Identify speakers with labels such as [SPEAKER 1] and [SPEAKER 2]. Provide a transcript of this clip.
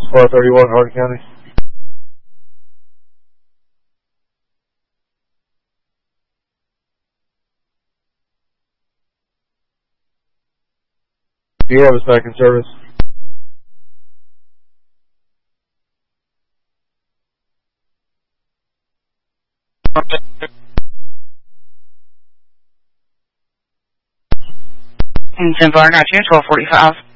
[SPEAKER 1] 431 Hardin County. Do you have us back in service?
[SPEAKER 2] Bar 19, 1245.